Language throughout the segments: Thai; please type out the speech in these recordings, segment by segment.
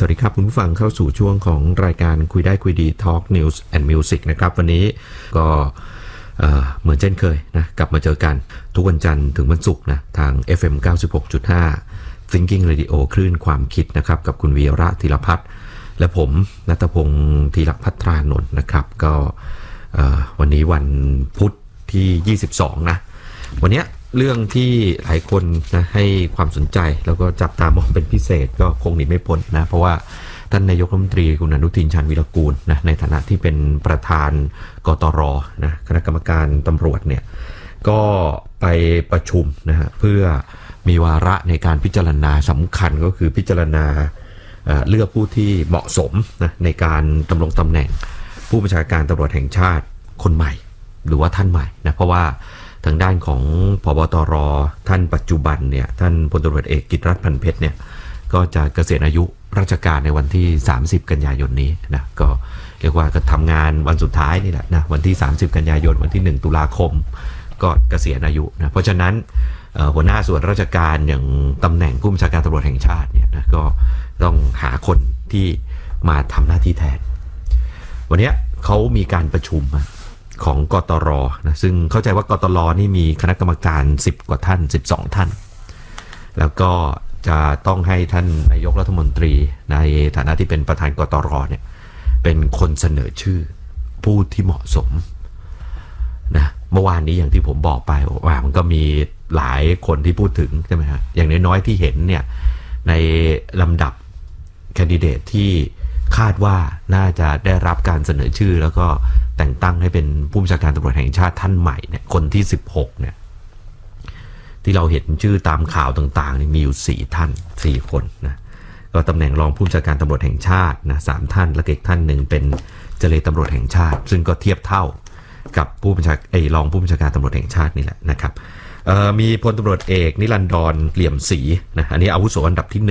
วัสดีครับคุณผู้ฟังเข้าสู่ช่วงของรายการคุยได้คุยดี Talk News and Music นะครับวันนี้ก็เหมือนเช่นเคยนะกลับมาเจอกันทุกวันจันทร์ถึงวันศุกร์นะทาง FM 96.5 Thinking Radio คลื่นความคิดนะครับกับคุณวีระธีรพัฒน์และผมณัฐพงศ์ธีรพัฒรานนท์นะครับก็วันนี้วันพุธที่22นะวันนี้เรื่องที่หลายคนนะให้ความสนใจแล้วก็จับตามองเป็นพิเศษก็คงหนีไม่พ้นนะเพราะว่าท่านนายกรัฐมนตรีคุณอนุทินชาญวิรากูลนะในฐานะที่เป็นประธานกตรนะคณะกรรมการตำรวจเนี่ยก็ไปประชุมนะฮะเพื่อมีวาระในการพิจารณาสำคัญก็คือพิจารณาเลือกผู้ที่เหมาะสมนะในการดำรงตำแหน่งผู้บัญชาการตำรวจแห่งชาติคนใหม่หรือว่าท่านใหม่นะเพราะว่าทางด้านของผบ.ตร.ท่านปัจจุบันเนี่ยท่านพลตำรวจเอกกิตติรัตน์ พันเพชรเนี่ยก็จะเกษียณอายุราชการในวันที่30กันยายนนี้นะก็เรียกว่าก็ทำงานวันสุดท้ายนี่แหละนะวันที่30กันยายนวันที่1ตุลาคมก็เกษียณอายุนะเพราะฉะนั้นหัวหน้าส่วนราชการอย่างตำแหน่งผู้บัญชาการตำรวจแห่งชาติเนี่ยนะก็ต้องหาคนที่มาทำหน้าที่แทนวันนี้เขามีการประชุมของกตร.นะซึ่งเข้าใจว่ากตร.นี่มีคณะกรรมการ10กว่าท่าน12ท่านแล้วก็จะต้องให้ท่านนายกรัฐมนตรีในฐานะที่เป็นประธานกตร.เนี่ยเป็นคนเสนอชื่อผู้ที่เหมาะสมนะเมื่อวานนี้อย่างที่ผมบอกไปว่ามันก็มีหลายคนที่พูดถึงใช่ไหมฮะอย่างน้อยๆที่เห็นเนี่ยในลำดับแคนดิเดตที่คาดว่าน่าจะได้รับการเสนอชื่อแล้วก็แต่งตั้งให้เป็นผู้บัญชาการตำรวจแห่งชาติท่านใหม่เนี่ยคนที่16เนี่ยที่เราเห็นชื่อตามข่าวต่างๆนี่มีอยู่4ท่าน4คนนะก็ตำแหน่งรองผู้บัญชาการตำรวจแห่งชาตินะ3ท่านและอีกท่านหนึ่งเป็นเจรตำรวจแห่งชาติซึ่งก็เทียบเท่ากับผู้บัญชารองผู้บัญชาการตำรวจแห่งชาตินี่แหละนะครับมีพลตำรวจเอกนิรันดรเหลี่ยมศรีนะอันนี้อาวุโสอันดับที่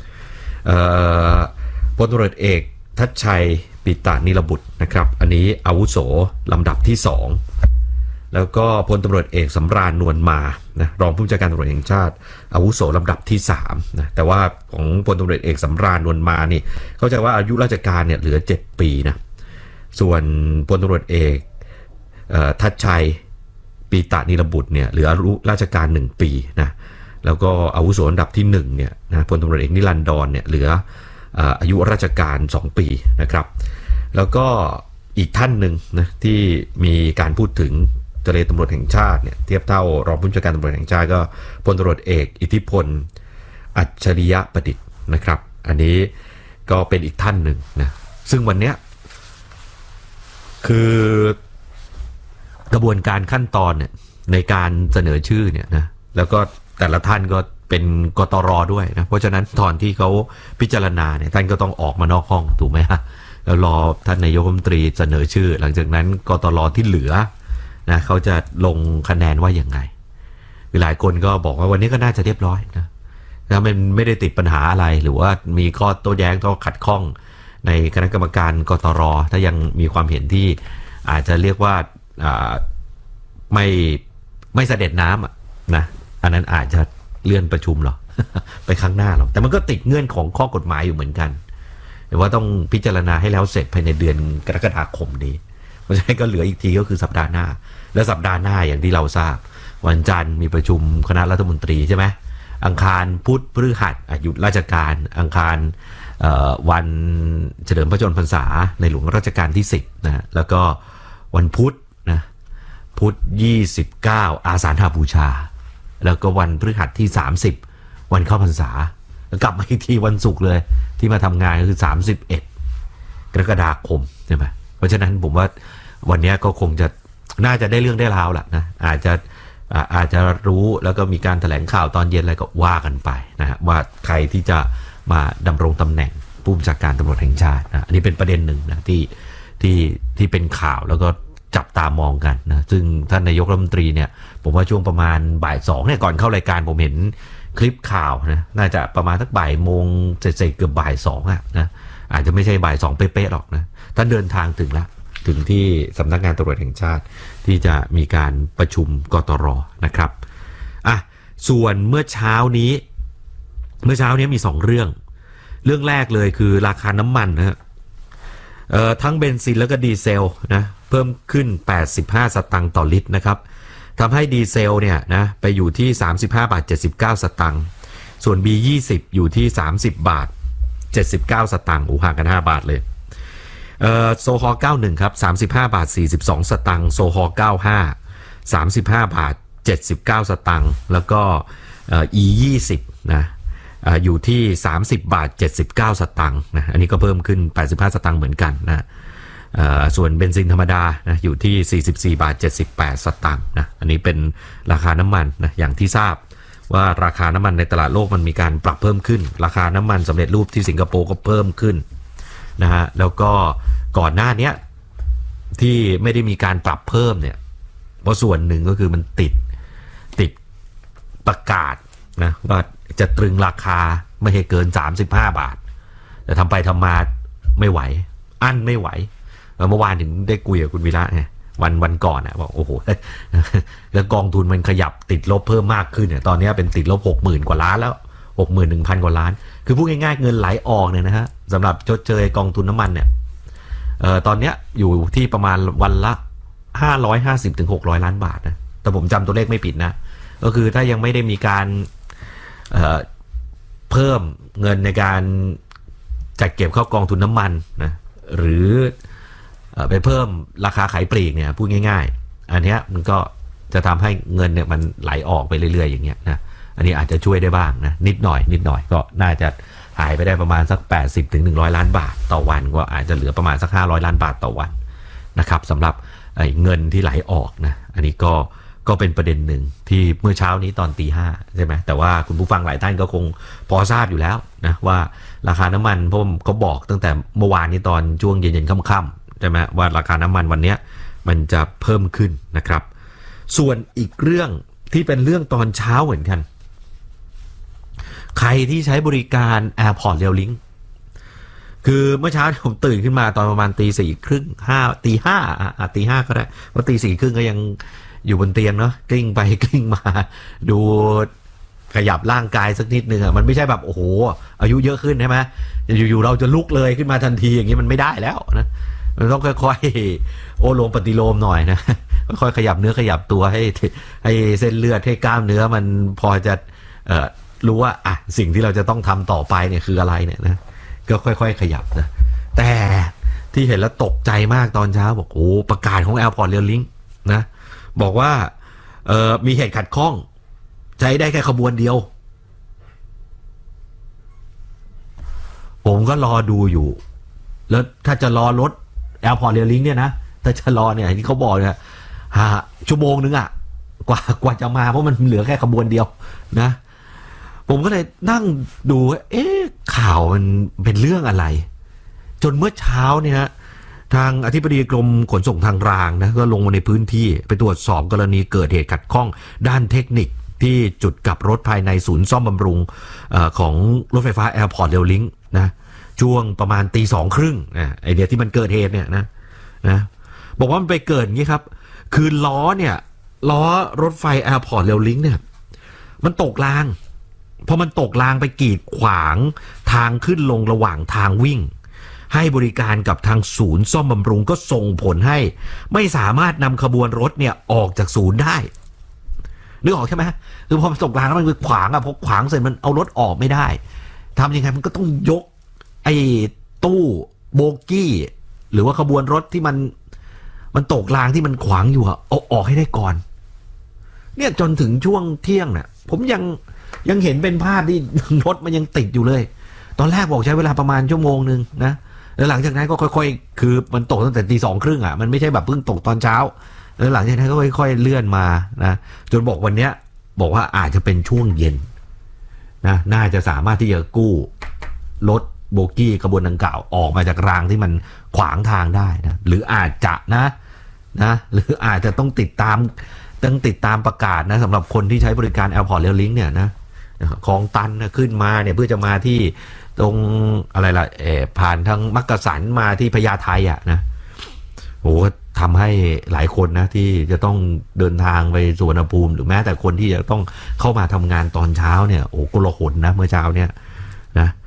1พลตำรวจเอกทัชชัยปิตานิรบุตรนะครับอันนี้อาวุโสลำดับที่2แล้วก็พลตำรวจเอกสำราญนวลมานะรองผู้บัญชาการตำรวจแห่งชาติอาวุโสลำดับที่3นะแต่ว่าของพลตำรวจเอกสำราญนวลมานี่เข้าใจว่าอายุราชการเนี่ยเหลือ7ปีนะส่วนพลตำรวจเอกทัชชัยปิตานิรบุตรเนี่ยเหลืออายุราชการ1ปีนะแล้วก็อาวุโสอันดับที่1เนี่ยนะพลตำรวจเอกนิรันดรเนี่ยเหลืออายุราชการ2ปีนะครับแล้วก็อีกท่านหนึ่งนะที่มีการพูดถึงเจรตำรวจแห่งชาติเนี่ยเทียบเท่ารองผู้บัญชาการตำรวจแห่งชาติก็พลตำรวจเอกอิทธิพลอัจฉริยประดิษฐ์นะครับอันนี้ก็เป็นอีกท่านหนึ่งนะซึ่งวันนี้คือกระบวนการขั้นตอนเนี่ยในการเสนอชื่อเนี่ยนะแล้วก็แต่ละท่านก็เป็นกตร.ด้วยนะเพราะฉะนั้นตอนที่เขาพิจารณาเนี่ยท่านก็ต้องออกมานอกห้องถูกไหมฮะแล้วรอท่านนายกรัฐมนตรีเสนอชื่อหลังจากนั้นกตร.ที่เหลือนะเขาจะลงคะแนนว่ายังไงหลายคนก็บอกว่าวันนี้ก็น่าจะเรียบร้อยนะแล้วมันไม่ได้ติดปัญหาอะไรหรือว่ามีข้อโต้แย้งต้องขัดข้องในคณะกรรมการกตร.ถ้ายังมีความเห็นที่อาจจะเรียกว่าไม่เสด็จน้ำนะอันนั้นอาจจะเลื่อนประชุมหรอ ไปข้างหน้าหรอแต่มันก็ติดเงื่อนของข้อกฎหมายอยู่เหมือนกันแต่ว่าต้องพิจารณาให้แล้วเสร็จภายในเดือนกรกฎาคมนี้เพราะฉะนั้นก็เหลืออีกทีก็คือสัปดาห์หน้าและสัปดาห์หน้าอย่างที่เราทราบวันจันทร์มีประชุมคณะรัฐมนตรีใช่ไหมอังคารพุธพฤหัสหยุดราชการอังคารวันเฉลิมพระชนมพรรษาในหลวงรัชกาลที่10นะแล้วก็วันพุธนะพุธ29อาสาฬหบูชาแล้วก็วันพฤหัสที่30วันเข้าพรรษาแล้วกลับมาอีกทีวันศุกร์เลยที่มาทำงานก็คือ31กรกฎาคมใช่ไหมเพราะฉะนั้นผมว่าวันนี้ก็คงจะน่าจะได้เรื่องได้ราวแหละนะอาจจะรู้แล้วก็มีการแถลงข่าวตอนเย็นอะไรก็ว่ากันไปนะว่าใครที่จะมาดำรงตำแหน่งผู้บัญชาการตำรวจแห่งชาตินะอันนี้เป็นประเด็นหนึ่งนะที่เป็นข่าวแล้วก็จับตามองกันนะซึ่งท่านนายกรัฐมนตรีเนี่ยผมว่าช่วงประมาณบ่าย2เนี่ยก่อนเข้ารายการผมเห็นคลิปข่าวนะน่าจะประมาณสักบ่ายโมงเสร็จเกือบบ่าย2นะอาจจะไม่ใช่บ่าย2เป๊ะๆหรอกนะท่านเดินทางถึงแล้วถึงที่สำนักงานตำรวจแห่งชาติที่จะมีการประชุมกตร.นะครับส่วนเมื่อเช้านี้มี2เรื่องเรื่องแรกเลยคือราคาน้ำมันนะฮะทั้งเบนซินแล้วก็ดีเซลนะเพิ่มขึ้น85 สตางค์ต่อลิตรนะครับทำให้ดีเซลเนี่ยนะไปอยู่ที่35 บาท 79 สตางค์ส่วน B20 อยู่ที่30 บาท 79 สตางค์ห่างกัน5 บาทเลยโซฮอล์91ครับ35 บาท 42 สตางค์โซฮอล์95 35 บาท 79 สตางค์แล้วก็E20 นะอยู่ที่30 บาท 79 สตางค์นะอันนี้ก็เพิ่มขึ้น85 สตางค์เหมือนกันนะส่วนเบนซินธรรมดานะอยู่ที่44 บาท 78 สตางค์นะอันนี้เป็นราคาน้ำมันนะอย่างที่ทราบว่าราคาน้ำมันในตลาดโลกมันมีการปรับเพิ่มขึ้นราคาน้ำมันสำเร็จรูปที่สิงคโปร์ก็เพิ่มขึ้นนะฮะแล้วก็ก่อนหน้านี้ที่ไม่ได้มีการปรับเพิ่มเนี่ยเพราะส่วนหนึ่งก็คือมันติดประกาศนะว่าจะตรึงราคาไม่ให้เกิน35 บาทแต่ทำไปทำมาไม่ไหวอั้นไม่ไหวเมื่อวานถึงได้คุยกับคุณวีระไงวันก่อนอ่ะบอกโอ้โหแล้วกองทุนมันขยับติดลบเพิ่มมากขึ้นเนี่ยตอนนี้เป็นติดลบ 60,000 กว่าล้านแล้ว 61,000 กว่าล้านคือพูดง่ายๆเงินไหลออกเนี่ยนะฮะสำหรับชดเชยกองทุนน้ำมันเนี่ยตอนนี้อยู่ที่ประมาณวันละ550 ถึง 600 ล้านบาทนะแต่ผมจำตัวเลขไม่ผิดนะก็คือถ้ายังไม่ได้มีการเพิ่มเงินในการจัดเก็บเข้ากองทุนน้ำมันนะหรือไปเพิ่มราคาขายปลีกเนี่ยพูดง่ายๆอันนี้มันก็จะทำให้เงินเนี่ยมันไหลออกไปเรื่อยๆอย่างเงี้ยนะอันนี้อาจจะช่วยได้บ้างนะนิดหน่อยก็น่าจะหายไปได้ประมาณสัก80 ถึง 100 ล้านบาทต่อวันก็อาจจะเหลือประมาณสัก500 ล้านบาทต่อวันนะครับสำหรับเงินที่ไหลออกนะอันนี้ก็เป็นประเด็นหนึ่งที่เมื่อเช้านี้ตอนตี 5ใช่ไหมแต่ว่าคุณผู้ฟังหลายท่านก็คงพอทราบอยู่แล้วนะว่าราคาน้ำมันเพราะเขาบอกตั้งแต่เมื่อวานนี้ตอนช่วงเย็นๆค่ำๆใช่ไหมว่าราคาน้ำมันวันนี้มันจะเพิ่มขึ้นนะครับส่วนอีกเรื่องที่เป็นเรื่องตอนเช้าเหมือนกันใครที่ใช้บริการ Airport Rail Link คือเมื่อเช้าผมตื่นขึ้นมาตอนประมาณตี 4:30 ตีห้าก็ได้เพราะตี 4:30ก็ยังอยู่บนเตียงเนาะกลิ้งไปกลิ้งมาดูขยับร่างกายสักนิดนึงอ่ะมันไม่ใช่แบบโอ้โหอายุเยอะขึ้นใช่ไหมอยู่ๆเราจะลุกเลยขึ้นมาทันทีอย่างนี้มันไม่ได้แล้วนะมันต้องค่อยๆโอโลมปฏิโลมหน่อยนะค่อยๆขยับเนื้อขยับตัวให้เส้นเลือดให้กล้ามเนื้อมันพอจะรู้ว่าอ่ะสิ่งที่เราจะต้องทำต่อไปเนี่ยคืออะไรเนี่ยนะก็ค่อยๆขยับนะแต่ที่เห็นแล้วตกใจมากตอนเช้าบอกโอ้ประกาศของ Airport Rail Link นะบอกว่ามีเหตุขัดข้องใช้ได้แค่ขบวนเดียวผมก็รอดูอยู่แล้วถ้าจะรอรถ Airport Rail Link เนี่ยนะถ้าจะรอเนี่ยที่เขาบอกเนี่ยชั่วโมงนึงอ่ะกว่าจะมาเพราะมันเหลือแค่ขบวนเดียวนะผมก็เลยนั่งดูข่าวมันเป็นเรื่องอะไรจนเมื่อเช้าเนี่ยฮะทางอธิบดีกรมขนส่งทางรางนะก็ลงมาในพื้นที่ไปตรวจสอบกรณีเกิดเหตุขัดข้องด้านเทคนิคที่จุดกลับรถภายในศูนย์ซ่อมบำรุงของรถไฟฟ้า Airport Rail Link นะช่วงประมาณตี 2:30ไอเดียที่มันเกิดเหตุเนี่ยนะบอกว่ามันไปเกิดอย่างนี้ครับคือล้อรถไฟ Airport Rail Link เนี่ยมันตกรางพอมันตกรางไปกีดขวางทางขึ้นลงระหว่างทางวิ่งให้บริการกับทางศูนย์ซ่อมบำรุงก็ส่งผลให้ไม่สามารถนำขบวนรถเนี่ยออกจากศูนย์ได้นึกออกใช่ไหมคือพอมันตกรางแล้วมันขวางพอขวางเสร็จมันเอารถออกไม่ได้ทำยังไงมันก็ต้องยกไอ้ตู้โบกี้หรือว่าขบวนรถที่มันตกรางที่มันขวางอยู่เอาออกให้ได้ก่อนเนี่ยจนถึงช่วงเที่ยงเนี่ยผมยังเห็นเป็นภาพที่รถมันยังติดอยู่เลยตอนแรกบอกใช้เวลาประมาณชั่วโมงนึงนะแล้วหลังจากนั้นก็ค่อยๆคือมันตกตั้งแต่ตี 2:30มันไม่ใช่แบบเพิ่งตกตอนเช้าแล้วหลังจากนั้นก็ค่อยๆเลื่อนมานะจนบอกวันเนี้ยบอกว่าอาจจะเป็นช่วงเย็นนะน่าจะสามารถที่จะกู้รถโบกี้ขบวนดังกล่าวออกมาจากรางที่มันขวางทางได้นะหรืออาจจะนะหรืออาจจะต้องติดตามประกาศนะสำหรับคนที่ใช้บริการ Airport Rail Link เนี่ยนะของตันนะขึ้นมาเนี่ยเพื่อจะมาที่ตรงอะไรล่ะผ่านทางมักกะสันมาที่พญาไทนะโอ้ทำให้หลายคนนะที่จะต้องเดินทางไปสุวรรณภูมิหรือแม้แต่คนที่จะต้องเข้ามาทำงานตอนเช้าเนี่ยโอ้โกลาหลนะเมื่อเช้าเนี่ยนะ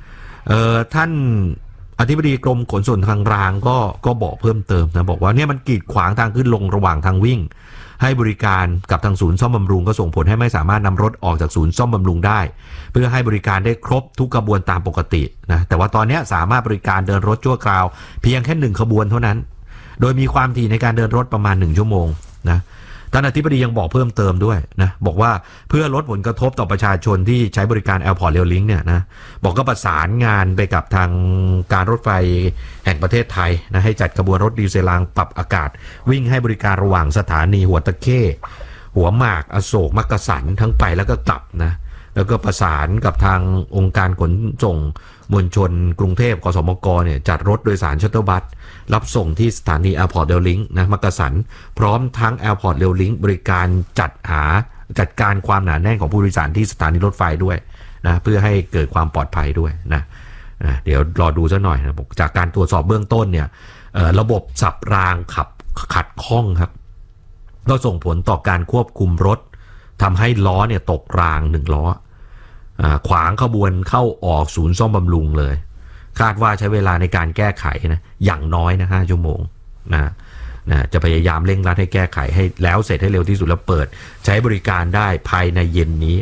ท่านอธิบดีกรมขนส่งทางรางก็บอกเพิ่มเติมนะบอกว่าเนี่ยมันกีดขวางทางขึ้นลงระหว่างทางวิ่งให้บริการกับทางศูนย์ซ่อมบำรุงก็ส่งผลให้ไม่สามารถนำรถออกจากศูนย์ซ่อมบำรุงได้เพื่อให้บริการได้ครบทุกกระบวนตามปกตินะแต่ว่าตอนนี้สามารถบริการเดินรถชั่วคราวเพียงแค่1ขบวนเท่านั้นโดยมีความถี่ในการเดินรถประมาณ1ชั่วโมงนะท่านอธิบดียังบอกเพิ่มเติมด้วยนะบอกว่าเพื่อลดผลกระทบต่อประชาชนที่ใช้บริการ Airport Rail Link เนี่ยนะบอกก็ประสานงานไปกับทางการรถไฟแห่งประเทศไทยนะให้จัดขบวนรถดีเซลรางปรับอากาศวิ่งให้บริการระหว่างสถานีหัวตะเข้หัวหมากอโศกมักกะสันทั้งไปแล้วก็กลับนะแล้วก็ประสานกับทางองค์การขนส่งมวลชนกรุงเทพกสมกเนี่ยจัดรถโดยสารชัตเตอร์บัสรับส่งที่สถานี Airport Rail Link นะมักกะสันพร้อมทั้ง Airport Rail Link บริการจัดการความหนาแน่นของผู้โดยสารที่สถานีรถไฟด้วยนะเพื่อให้เกิดความปลอดภัยด้วยนะเดี๋ยวรอดูซะหน่อยนะจากการตรวจสอบเบื้องต้นเนี่ยระบบสับรางขัดข้องครับก็ส่งผลต่อการควบคุมรถทำให้ล้อเนี่ยตกราง1ล้อขวางขบวนเข้าออกศูนย์ซ่อมบำรุงเลยคาดว่าใช้เวลาในการแก้ไขนะอย่างน้อยนะ5 ชั่วโมงนะจะพยายามเร่งรัดให้แก้ไขให้แล้วเสร็จให้เร็วที่สุดแล้วเปิดใช้บริการได้ภายในเย็นนี้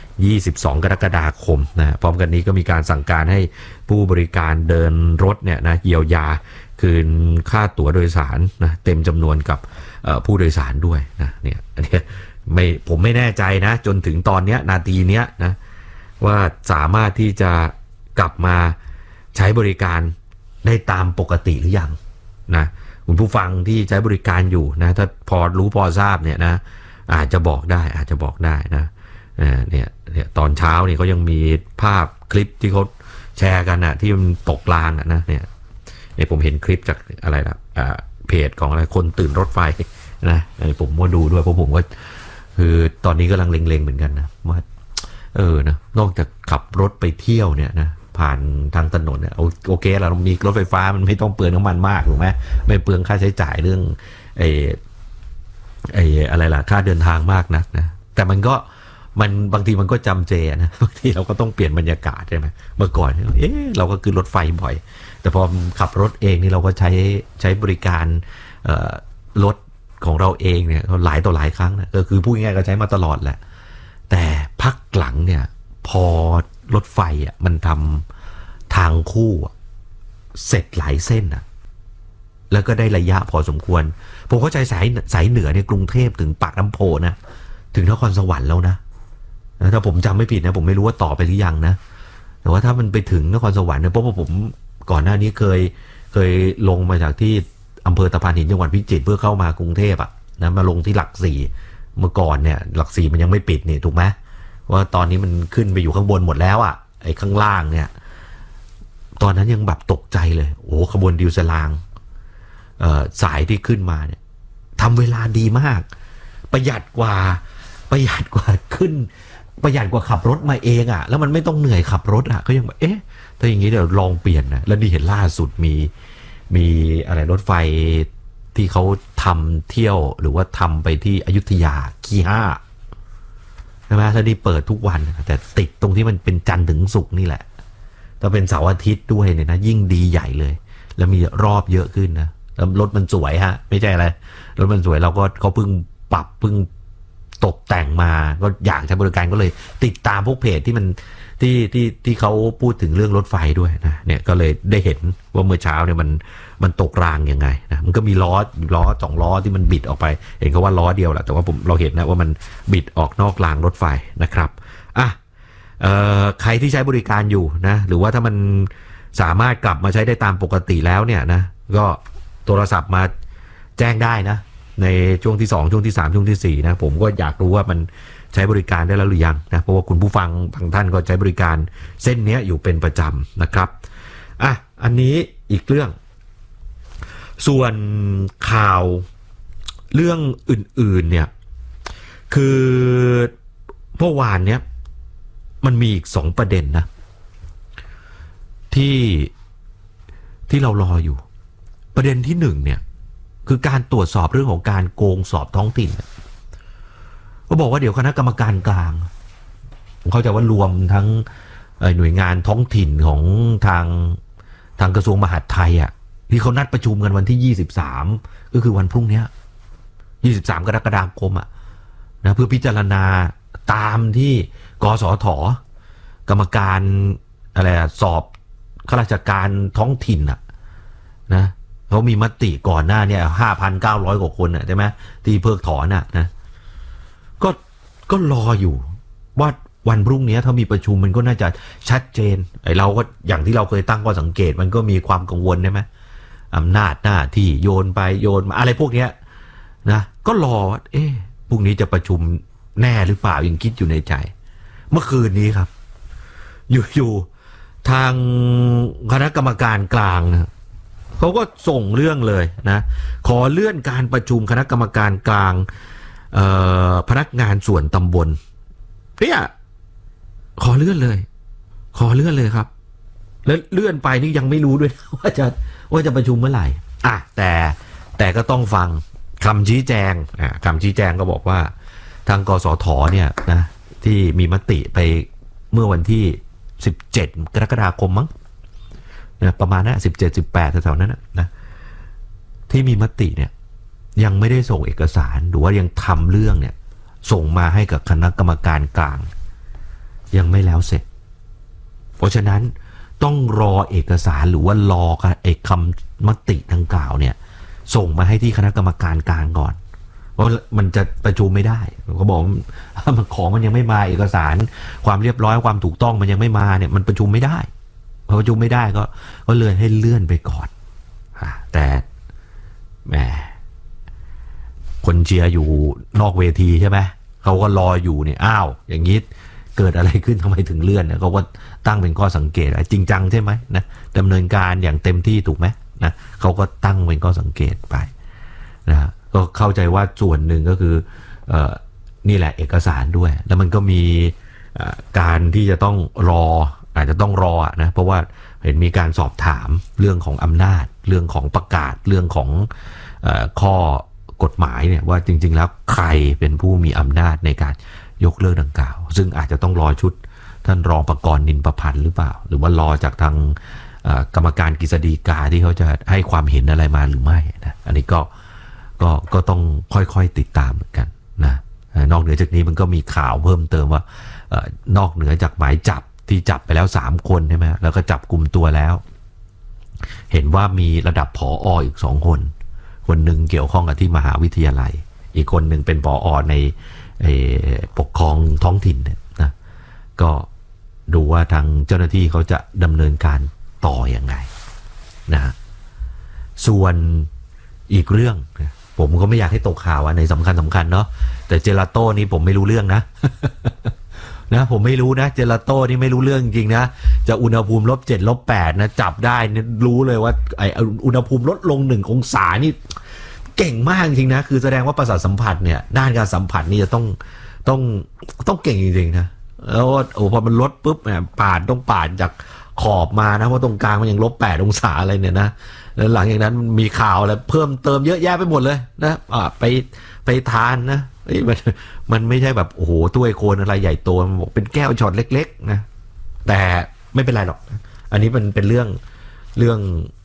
22กรกฎาคมนะพร้อมกันนี้ก็มีการสั่งการให้ผู้บริการเดินรถเนี่ยนะเยียวยาคืนค่าตั๋วโดยสารนะเต็มจำนวนกับผู้โดยสารด้วยนะเนี่ยอันนี้ผมไม่แน่ใจนะจนถึงตอนนี้นาทีเนี้ยนะว่าสามารถที่จะกลับมาใช้บริการได้ตามปกติหรือยังนะคุณผู้ฟังที่ใช้บริการอยู่นะถ้าพอรู้พอทราบเนี่ยนะอาจจะบอกได้นะเนี่ยตอนเช้านี่เขายังมีภาพคลิปที่เขาแชร์กันนะที่มันตกรางนะเนี่ยผมเห็นคลิปจากอะไรนะเพจของอะไรคนตื่นรถไฟนะผมก็ดูด้วยเพราะผมก็คือตอนนี้กำลังเล็งๆเหมือนกันนะว่านะนอกจากขับรถไปเที่ยวเนี่ยนะผ่านทางถนนเนี่ยโอเคเรามีรถไฟฟ้ามันไม่ต้องเปลืองน้ำมันมากถูกไหมไม่เปลืองค่าใช้จ่ายเรื่องอะไรล่ะค่าเดินทางมากนะแต่มันบางทีมันก็จำเจนะบางทีเราก็ต้องเปลี่ยนบรรยากาศใช่ไหมเมื่อก่อนเราก็คือรถไฟบ่อยแต่พอขับรถเองนี่เราก็ใช้บริการรถของเราเองเนี่ยหลายต่อหลายครั้งนะก็คือพูดง่ายๆก็ใช้มาตลอดแหละแต่พักหลังเนี่ยพอรถไฟอ่ะมันทำทางคู่เสร็จหลายเส้นอ่ะแล้วก็ได้ระยะพอสมควรผมเข้าใจสายเหนือในกรุงเทพถึงปากน้ำโพนะถึงนครสวรรค์แล้วนะถ้าผมจำไม่ผิดนะผมไม่รู้ว่าต่อไปหรือยังนะแต่ว่าถ้ามันไปถึงนครสวรรค์เนี่ยเพราะว่าผมก่อนหน้านี้เคยลงมาจากที่อำเภอตะพานหินจังหวัดพิจิตรเพื่อเข้ามากรุงเทพอ่ะนะมาลงที่หลักสี่เมื่อก่อนเนี่ยหลักสี่มันยังไม่ปิดนี่ถูกไหมว่าตอนนี้มันขึ้นไปอยู่ข้างบนหมดแล้วอ่ะไอ้ข้างล่างเนี่ยตอนนั้นยังแบบตกใจเลยโอ้ขบวนดิวเซลางสายที่ขึ้นมาเนี่ยทำเวลาดีมากประหยัดกว่าขึ้นประหยัดกว่าขับรถมาเองอ่ะแล้วมันไม่ต้องเหนื่อยขับรถอ่ะก็ยังแบบถ้าอย่างนี้เดี๋ยวลองเปลี่ยนนะแล้วนี่เห็นล่าสุดมีอะไรรถไฟที่เขาทำเที่ยวหรือว่าทำไปที่อยุธยาคีห้าใช่ไหมแล้วนี่เปิดทุกวันแต่ติดตรงที่มันเป็นจันทร์ถึงศุกร์นี่แหละถ้าเป็นเสาร์อาทิตย์ด้วยเนี่ยนะยิ่งดีใหญ่เลยแล้วมีรอบเยอะขึ้นนะแล้วรถมันสวยฮะไม่ใช่อะไรรถมันสวยเราก็เขาเพิ่งปรับเพิ่งตกแต่งมาก็อยากใช้บริการก็เลยติดตามพวกเพจที่มันที่เขาพูดถึงเรื่องรถไฟด้วยนะเนี่ยก็เลยได้เห็นว่าเมื่อเช้าเนี่ยมันตกรางยังไงนะมันก็มีล้อ2ล้อที่มันบิดออกไปเห็นเขาว่าล้อเดียวแหละแต่ว่าเราเห็นนะว่ามันบิดออกนอกรางรถไฟนะครับใครที่ใช้บริการอยู่นะหรือว่าถ้ามันสามารถกลับมาใช้ได้ตามปกติแล้วเนี่ยนะก็โทรศัพท์มาแจ้งได้นะในช่วงที่2ช่วงที่3ช่วงที่4นะผมก็อยากรู้ว่ามันใช้บริการได้แล้วหรือยังนะเพราะว่าคุณผู้ฟังบางท่านก็ใช้บริการเส้นนี้อยู่เป็นประจำนะครับอันนี้อีกเรื่องส่วนข่าวเรื่องอื่นๆเนี่ยคือเมื่อวานเนี้ยมันมีอีก2ประเด็นนะที่เรารออยู่ประเด็นที่1เนี่ยคือการตรวจสอบเรื่องของการโกงสอบท้องถิ่นก็บอกว่าเดี๋ยวคณะกรรมการกลางผมเข้าใจว่ารวมทั้งหน่วยงานท้องถิ่นของทางกระทรวงมหาดไทยอ่ะที่เขานัดประชุมกันวันที่23ก็คือวันพรุ่งนี้23กรกฎาคมอ่ะนะเพื่อพิจารณาตามที่กสทกรรมการอะไรสอบข้าราชการท้องถิ่นอ่ะนะเขามีมติก่อนหน้าเนี่ย5,900 กว่าคนใช่ไหมที่เพิกถอนนะก็รออยู่ว่าวันพรุ่งนี้ถ้ามีประชุมมันก็น่าจะชัดเจนไอ้เราก็อย่างที่เราเคยตั้งข้อสังเกตมันก็มีความกังวลใช่ไหมอำนาจหน้าที่โยนไปโยนมาอะไรพวกเนี้ยนะก็รอพรุ่งนี้จะประชุมแน่หรือเปล่ายังคิดอยู่ในใจเมื่อคืนนี้ครับอยู่ทางคณะกรรมการกลางนะเขาก็ส่งเรื่องเลยนะขอเลื่อนการประชุมคณะกรรมการกลางพนักงานส่วนตำบลเนี่ยขอเลื่อนเลยครับแล้วเลื่อนไปนี่ยังไม่รู้ด้วยว่าจะประชุมเมื่อไหร่แต่ก็ต้องฟังคำชี้แจงก็บอกว่าทางกสทเนี่ยนะที่มีมติไปเมื่อวันที่17กรกฎาคมมั้งนะประมาณนั้น17-18แถวๆนั้นนะที่มีมติเนี่ยยังไม่ได้ส่งเอกสารหรือว่ายังทำเรื่องเนี่ยส่งมาให้กับคณะกรรมการกลางยังไม่แล้วเสร็จเพราะฉะนั้นต้องรอเอกสารหรือว่ารอคำมติดังกล่าวเนี่ยส่งมาให้ที่คณะกรรมการกลางก่อนเพราะมันจะประชุมไม่ได้เขาบอกของมันยังไม่มาเอกสารความเรียบร้อยความถูกต้องมันยังไม่มาเนี่ยมันประชุมไม่ได้พอประชุมไม่ได้ก็เลยให้เลื่อนไปก่อนแต่แหมคนเชียร์อยู่นอกเวทีใช่ไหมเขาก็รออยู่เนี่ยอย่างนี้เกิดอะไรขึ้นทำไมถึงเลื่อนเนี่ยเขาก็ตั้งเป็นข้อสังเกตจริงจังใช่ไหมนะดำเนินการอย่างเต็มที่ถูกไหมนะเขาก็ตั้งเป็นข้อสังเกตไปนะก็เข้าใจว่าส่วนหนึ่งก็คือนี่แหละเอกสารด้วยแล้วมันก็มีการที่จะต้องอาจจะต้องรอนะเพราะว่าเห็นมีการสอบถามเรื่องของอำนาจเรื่องของประกาศเรื่องของข้อกฎหมายเนี่ยว่าจริงๆแล้วใครเป็นผู้มีอำนาจในการยกเลิกดังกล่าวซึ่งอาจจะต้องรอชุดท่านรองประกรณ์นินประพันธ์หรือเปล่าหรือว่ารอจากทางกรรมการกฤษฎีกาที่เขาจะให้ความเห็นอะไรมาหรือไม่นะอันนี้ก็ต้องค่อยๆติดตามเหมือนกันนะนอกเหนือจากนี้มันก็มีข่าวเพิ่มเติมว่านอกเหนือจากหมายจับที่จับไปแล้ว3 คนใช่ไหมแล้วก็จับกลุ่มตัวแล้วเห็นว่ามีระดับผอ.อีก2 คนหนึ่งเกี่ยวข้องกับที่มหาวิทยาลัยอีกคนหนึ่งเป็นผอ.ในปกครองท้องถิ่นเนี่ยนะก็ดูว่าทางเจ้าหน้าที่เขาจะดำเนินการต่อยังไงนะส่วนอีกเรื่องผมก็ไม่อยากให้ตกข่าวในสำคัญเนาะแต่เจลาโต้นี่ผมไม่รู้เรื่องนะ นะผมไม่รู้นะเจลาโต้นี่ไม่รู้เรื่องจริงนะจะอุณหภูมิ-7 -8นะจับได้รู้เลยว่าอุณหภูมิลดลง1 องศานี่เก่งมากจริงนะคือแสดงว่าประสาทสัมผัสเนี่ยด้านการสัมผัสนี่จะต้องเก่งจริงๆนะแล้วพอมันลดปุ๊บเนี่ยต้องปาดจากขอบมานะเพราะตรงกลางมันยัง-8 องศาอะไรเนี่ยนะแล้วหลังจากนั้นมีข่าวอะไรเพิ่มเติมเยอะแยะไปหมดเลยนะไปทานนะมันไม่ใช่แบบโอ้โหถ้วยโคนอะไรใหญ่โตมันบอกเป็นแก้วช็อตเล็กๆนะแต่ไม่เป็นไรหรอกอันนี้มันเป็นเรื่อง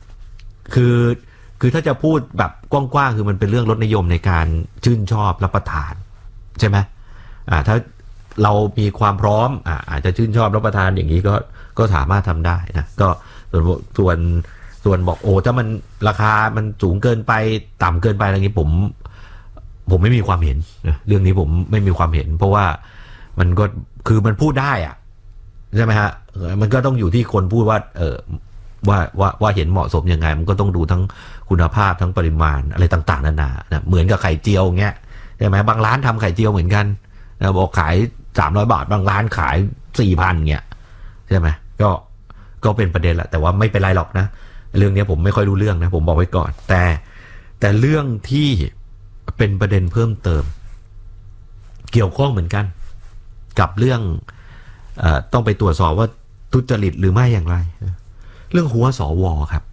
คือถ้าจะพูดแบบกว้างๆคือมันเป็นเรื่องรสนิยมในการชื่นชอบรับประทานใช่ไหมถ้าเรามีความพร้อมอาจจะชื่นชอบรับประทานอย่างนี้ก็สามารถทำได้นะก็ส่วนบอกถ้ามันราคามันสูงเกินไปต่ำเกินไปอะไรอย่างนี้ผมไม่มีความเห็นนะเรื่องนี้ผมไม่มีความเห็นเพราะว่ามันก็คือมันพูดได้ใช่ไหมฮะมันก็ต้องอยู่ที่คนพูดว่าว่าเห็นเหมาะสมยังไงมันก็ต้องดูทั้งคุณภาพทั้งปริมาณอะไรต่างๆนานานะเหมือนกับไข่เจียวเงี้ยใช่ไหมบางร้านทำไข่เจียวเหมือนกันนะบอกขาย300 บาทบางร้านขาย 4,000 เงี้ยใช่ไหมก็เป็นประเด็นแหละแต่ว่าไม่เป็นไรหรอกนะเรื่องนี้ผมไม่ค่อยรู้เรื่องนะผมบอกไว้ก่อนแต่เรื่องที่เป็นประเด็นเพิ่มเติมเกี่ยวข้องเหมือนกันกับเรื่องต้องไปตรวจสอบว่าทุจริตหรือไม่อย่างไรเรื่องหัวสวครับ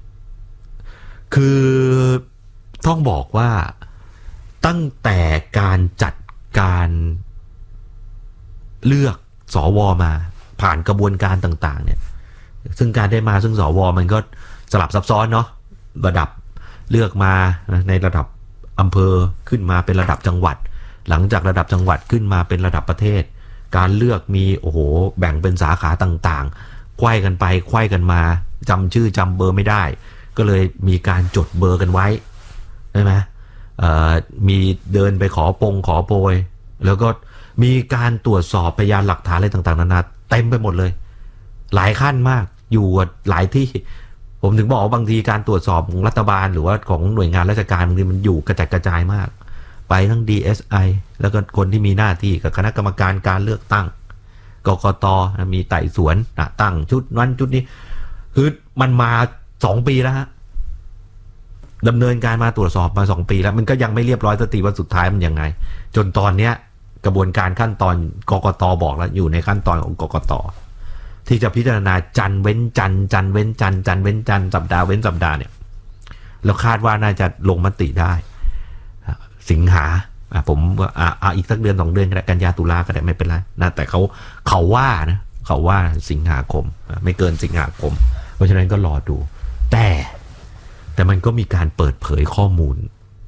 คือต้องบอกว่าตั้งแต่การจัดการเลือกสวมาผ่านกระบวนการต่างๆเนี่ยซึ่งการได้มาซึ่งสวมันก็สลับซับซ้อนเนาะระดับเลือกมาในระดับอำเภอขึ้นมาเป็นระดับจังหวัดหลังจากระดับจังหวัดขึ้นมาเป็นระดับประเทศการเลือกมีโอ้โหแบ่งเป็นสาขาต่างๆไขว้กันไปไขว้กันมาจำชื่อจำเบอร์ไม่ได้ก็เลยมีการจดเบอร์กันไว้ใช่ไหมมีเดินไปขอโปรยแล้วก็มีการตรวจสอบพยานหลักฐานอะไรต่างๆนานาเต็มไปหมดเลยหลายขั้นมากอยู่หลายที่ผมถึงบอกว่าบางทีการตรวจสอบของรัฐบาลหรือว่าของหน่วยงานราชการบางทีมันอยู่กระจัดกระจายมากไปทั้ง DSI แล้วก็คนที่มีหน้าที่กับคณะกรรมการการเลือกตั้งกกต.มีไต่สวนตั้งชุดนั้นชุดนี้คือมันมา2 ปีแล้วฮะดำเนินการมาตรวจสอบมา2 ปีแล้วมันก็ยังไม่เรียบร้อยสักทีว่าสุดท้ายมันยังไงจนตอนเนี้ยกระบวนการขั้นตอนกกต.บอกแล้วอยู่ในขั้นตอนของกกต.ที่จะพิจารณาจันเว้นจันจันเว้นจันจันเว้นจันสัปดาห์เว้นสัปดาห์เนี่ยเราคาดว่าน่าจะลงมติได้สิงหาผมอีกสักเดือน2 เดือนก็ได้กันยาตุลาก็ได้ไม่เป็นไรนะแต่เขาว่าสิงหาคมไม่เกินสิงหาคมเพราะฉะนั้นก็รอดูแต่มันก็มีการเปิดเผยข้อมูล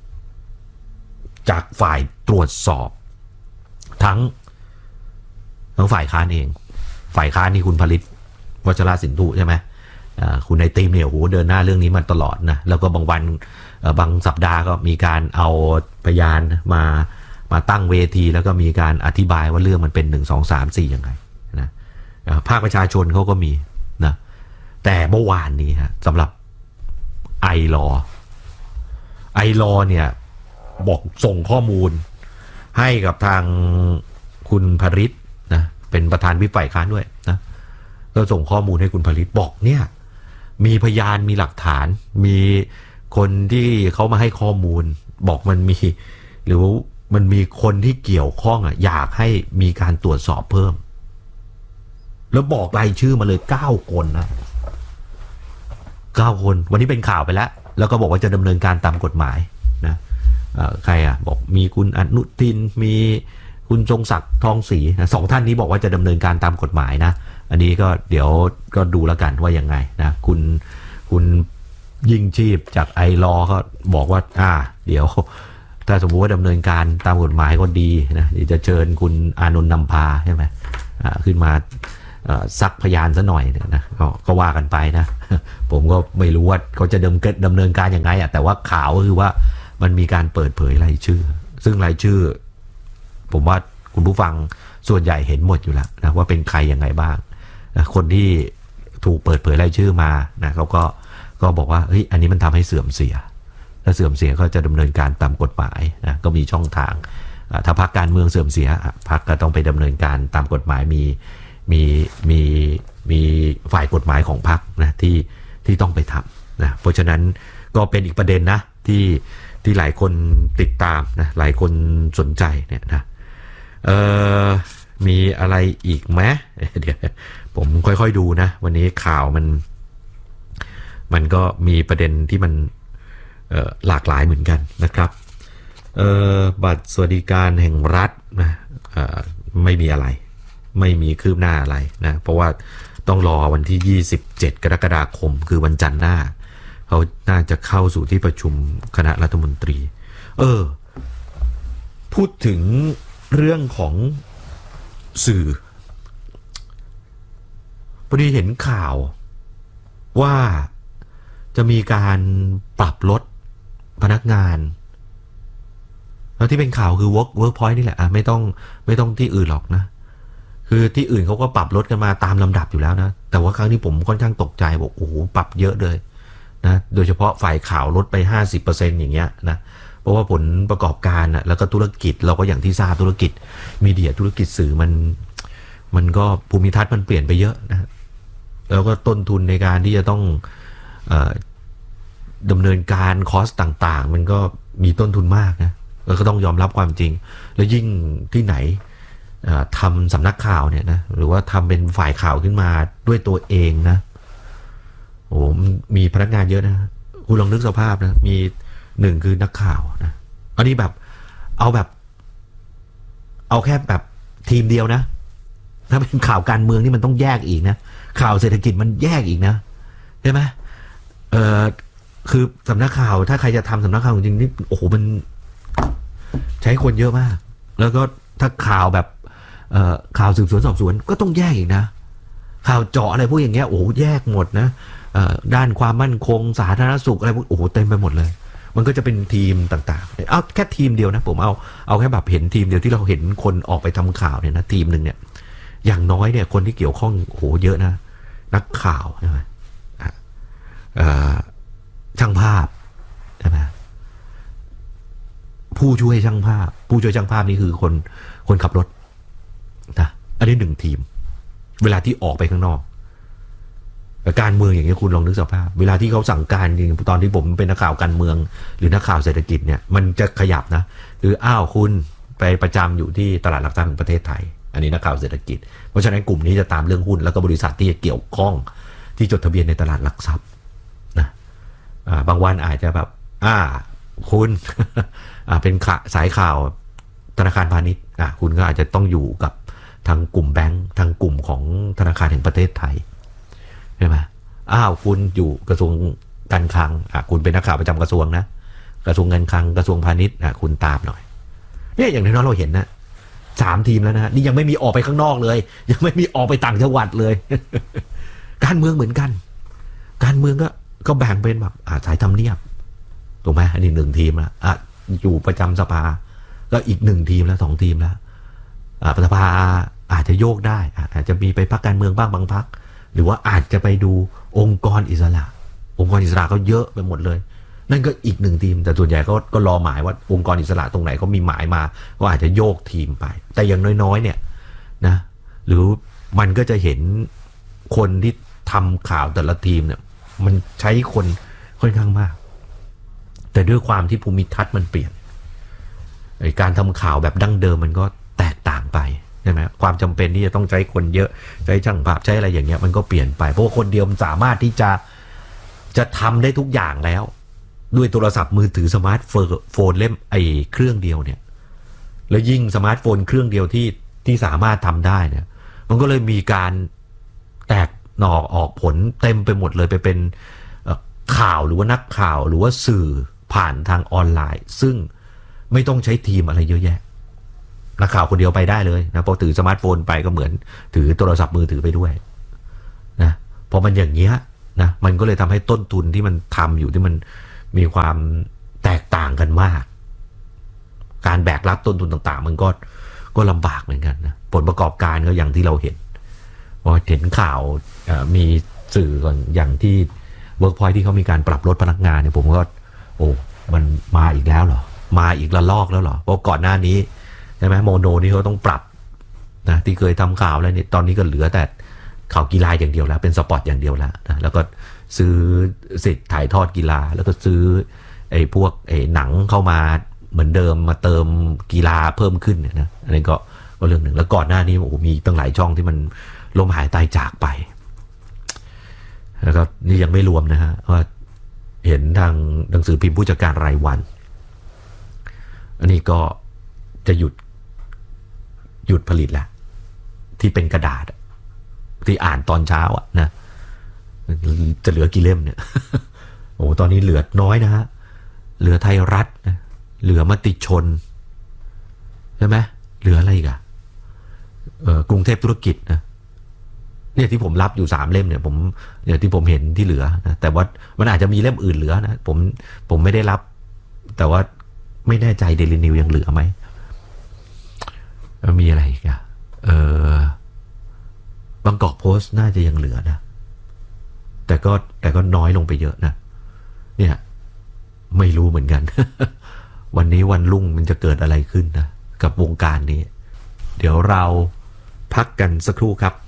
จากฝ่ายตรวจสอบทั้งฝ่ายค้านเองฝ่ายค้านนี่คุณผลิตวัชราสินธุใช่ไหมคุณในตีมเนี่ยโหเดินหน้าเรื่องนี้มาตลอดนะแล้วก็บางวันบางสัปดาห์ก็มีการเอาพยานมาตั้งเวทีแล้วก็มีการอธิบายว่าเรื่องมันเป็น1 2 3 4ยังไงนะภาคประชาชนเขาก็มีนะแต่เมื่อวานนี้ฮะสำหรับไอลอเนี่ยบอกส่งข้อมูลให้กับทางคุณผลิตนะเป็นประธานวิปฝ่ายค้านด้วยนะก็ส่งข้อมูลให้คุณผลิตบอกเนี่ยมีพยานมีหลักฐานมีคนที่เขามาให้ข้อมูลบอกมันมีหรือมันมีคนที่เกี่ยวข้องอยากให้มีการตรวจสอบเพิ่มแล้วบอกรายชื่อมาเลย9 คนนะ9 คนวันนี้เป็นข่าวไปแล้วก็บอกว่าจะดำเนินการตามกฎหมายนะใครบอกมีคุณอนุทินมีคุณทรงศักดิ์ทองศรีนะ2 ท่านนี้บอกว่าจะดำเนินการตามกฎหมายนะอันนี้ก็เดี๋ยวก็ดูแล้วกันว่ายังไงนะคุณยิ่งชีพจากไอลอก็บอกว่าเดี๋ยวถ้าสมมุติว่าดำเนินการตามกฎหมายก็ดีนะเดี๋ยวจะเชิญคุณอานนท์นำพาใช่ไหมขึ้นมาซักพยานซะหน่อยนะก็ว่ากันไปนะผมก็ไม่รู้ว่าเขาจะดำเนินการยังไงแต่ว่าข่าวก็คือว่ามันมีการเปิดเผยรายชื่อซึ่งรายชื่อผมว่าคุณผู้ฟังส่วนใหญ่เห็นหมดอยู่แล้วนะว่าเป็นใครยังไงบ้างนะคนที่ถูกเปิดเผยรายชื่อมานะเขาก็บอกว่าเฮ้ยอันนี้มันทำให้เสื่อมเสียถ้าเสื่อมเสียก็จะดำเนินการตามกฎหมายนะก็มีช่องทางถ้าพรรคการเมืองเสื่อมเสียพรรคก็ต้องไปดำเนินการตามกฎหมายมีฝ่ายกฎหมายของพรรคนะที่ต้องไปทำนะเพราะฉะนั้นก็เป็นอีกประเด็นนะที่หลายคนติดตามนะหลายคนสนใจเนี่ยนะมีอะไรอีกไหมเดี๋ยวผมค่อยๆดูนะวันนี้ข่าวมันก็มีประเด็นที่มันหลากหลายเหมือนกันนะครับบัตรสวัสดิการแห่งรัฐนะไม่มีอะไรไม่มีคืบหน้าอะไรนะเพราะว่าต้องรอวันที่27 กรกฎาคมคือวันจันทร์หน้าเขาน่าจะเข้าสู่ที่ประชุมคณะรัฐมนตรีพูดถึงเรื่องของสื่อพอดีเห็นข่าวว่าจะมีการปรับลดพนักงานแล้วที่เป็นข่าวคือ workpoint นี่แหละไม่ต้องที่อื่นหรอกนะคือที่อื่นเขาก็ปรับลดกันมาตามลำดับอยู่แล้วนะแต่ว่าครั้งนี้ผมค่อนข้างตกใจบอกโอ้โหปรับเยอะเลยนะโดยเฉพาะฝ่ายข่าวลดไป 50% อย่างเงี้ยนะเพราะว่าผลประกอบการแล้วก็ธุรกิจเราก็อย่างที่ทราบธุรกิจมีเดียธุรกิจสื่อมันก็ภูมิทัศน์มันเปลี่ยนไปเยอะนะแล้วก็ต้นทุนในการที่จะต้องดำเนินการคอสต่างๆมันก็มีต้นทุนมากนะแล้วก็ต้องยอมรับความจริงแล้วยิ่งที่ไหนทำสำนักข่าวเนี่ยนะหรือว่าทำเป็นฝ่ายข่าวขึ้นมาด้วยตัวเองนะโอ้มีพนักงานเยอะนะคุณลองนึกสภาพนะมี1คือนักข่าวนะอันนี้แบบเอาแค่แบบทีมเดียวนะถ้าเป็นข่าวการเมืองนี่มันต้องแยกอีกนะข่าวเศรษฐกิจมันแยกอีกนะใช่ไหมคือสำนักข่าวถ้าใครจะทำสำนักข่าวจริงๆนี่โอ้โหมันใช้คนเยอะมากแล้วก็ถ้าข่าวแบบข่าวสืบสวนสอบสวนก็ต้องแยกอีกนะข่าวเจาะอะไรพวกอย่างเงี้ยโอ้โหแยกหมดนะด้านความมั่นคงสาธารณสุขอะไรพวกโอ้โหเต็มไปหมดเลยมันก็จะเป็นทีมต่างๆเอาแค่ทีมเดียวนะผมเอาแค่แบบเห็นทีมเดียวที่เราเห็นคนออกไปทำข่าวเนี่ยนะทีมหนึ่งเนี่ยอย่างน้อยเนี่ยคนที่เกี่ยวข้องโอ้โหเยอะนะนักข่าวใช่ไหมช่างภาพใช่ไหมผู้ช่วยช่างภาพนี่คือคนขับรถนะอันนี้หนึ่งทีมเวลาที่ออกไปข้างนอกการเมืองอย่างนี้คุณลองนึกสภาพเวลาที่เขาสั่งการจริงตอนที่ผมเป็นนักข่าวการเมืองหรือนักข่าวเศรษฐกิจเนี่ยมันจะขยับนะคือคุณไปประจำอยู่ที่ตลาดหลักทรัพย์แห่งประเทศไทยอันนี้นักข่าวเศรษฐกิจเพราะฉะนั้นกลุ่มนี้จะตามเรื่องหุ้นแล้วก็บริษัทที่เกี่ยวข้องที่จดทะเบียนในตลาดหลักทรัพย์นะบางวันอาจจะแบบคุณ เป็นสายข่าวธนาคารพาณิชย์คุณก็อาจจะต้องอยู่กับทางกลุ่มแบงค์ทางกลุ่มของธนาคารแห่งประเทศไทยใช่ไหมคุณอยู่กระทรวงการคลังคุณเป็นนักข่าวประจำกระทรวงนะกระทรวงการคลังกระทรวงพาณิชย์คุณตามหน่อยเนี่ยอย่างน้อยเราเห็นนะ3 ทีมแล้วนะนี่ยังไม่มีออกไปข้างนอกเลยยังไม่มีออกไปต่างจังหวัดเลย การเมืองเหมือนกันการเมืองก็แบ่งเป็นแบบสายทำเนียบถูกไหมอันนี้1 ทีมละอยู่ประจำสภาก็อีก1 ทีมแล้ว2 ทีมแล้วสภาอาจจะโยกได้อาจจะมีไปพรรคการเมืองบ้างบางพรรคหรือว่าอาจจะไปดูองค์กรอิสระก็เยอะไปหมดเลยนั่นก็อีก1 ทีมแต่ส่วนใหญ่ก็รอหมายว่าองค์กรอิสระตรงไหนเขามีหมายมาก็อาจจะโยกทีมไปแต่อย่างน้อยๆเนี่ยนะหรือมันก็จะเห็นคนที่ทำข่าวแต่ละทีมเนี่ยมันใช้คนค่อนข้างมากแต่ด้วยความที่ภูมิทัศน์มันเปลี่ยนการทำข่าวแบบดั้งเดิมมันก็แตกต่างไปใช่ไหมความจำเป็นที่จะต้องใช้คนเยอะใช้ช่างภาพใช้อะไรอย่างเงี้ยมันก็เปลี่ยนไปเพราะว่าคนเดียวมันสามารถที่จะทำได้ทุกอย่างแล้วด้วยโทรศัพท์มือถือสมาร์ทโฟนเล่มเครื่องเดียวเนี่ยแล้วยิ่งสมาร์ทโฟนเครื่องเดียวที่สามารถทำได้เนี่ยมันก็เลยมีการแตกหน่อออกผลเต็มไปหมดเลยไปเป็นข่าวหรือว่านักข่าวหรือว่าสื่อผ่านทางออนไลน์ซึ่งไม่ต้องใช้ทีมอะไรเยอะแยะนักข่าวคนเดียวไปได้เลยนะพอถือสมาร์ทโฟนไปก็เหมือนถือโทรศัพท์มือถือไปด้วยนะพอมันอย่างเงี้ยนะมันก็เลยทำให้ต้นทุนที่มันทำอยู่ที่มันมีความแตกต่างกันมากการแบกรับต้นทุนต่างๆมันก็ลำบากเหมือนกันนะผลประกอบการก็อย่างที่เราเห็นพอเห็นข่าวมีสื่อก่อนอย่างที่เวิร์กพอยท์ที่เขามีการปรับลดพนักงานเนี่ยผมก็มันมาอีกแล้วเหรอมาอีกระลอกแล้วเหรอเพราะก่อนหน้านี้ใช่ไหมโมโนนี่เขาต้องปรับนะที่เคยทำข่าวแล้วเนี่ยตอนนี้ก็เหลือแต่ข่าวกีฬาอย่างเดียวแล้วเป็นสปอร์ตอย่างเดียวแล้วนะแล้วก็ซื้อสิทธิ์ถ่ายทอดกีฬาแล้วก็ซื้อพวกหนังเข้ามาเหมือนเดิมมาเติมกีฬาเพิ่มขึ้นเนี่ยนะอันนี้ก็เรื่องหนึ่งแล้วก่อนหน้านี้มีตั้งหลายช่องที่มันล้มหายตายจากไปแล้วก็นี่ยังไม่รวมนะฮะว่าเห็นทางหนังสือพิมพ์ผู้จัดการรายวันอันนี้ก็จะหยุดผลิตแล้วที่เป็นกระดาษที่อ่านตอนเช้านะจะเหลือกี่เล่มเนี่ย ตอนนี้เหลือน้อยนะฮะเหลือไทยรัฐนะเหลือมติชนใช่ไหมเหลืออะไรอีกกรุงเทพธุรกิจนะเนี่ยที่ผมรับอยู่3 เล่มเนี่ยที่ผมเห็นที่เหลือนะแต่ว่ามันอาจจะมีเล่มอื่นเหลือนะผมไม่ได้รับแต่ว่าไม่แน่ใจเดลินิวยังเหลือไหมมีอะไรอีกบางกอกโพสต์น่าจะยังเหลือนะแต่ก็น้อยลงไปเยอะนะเนี่ยไม่รู้เหมือนกัน วันนี้วันรุ่งมันจะเกิดอะไรขึ้นนะกับวงการนี้เดี๋ยวเราพักกันสักครู่ครับ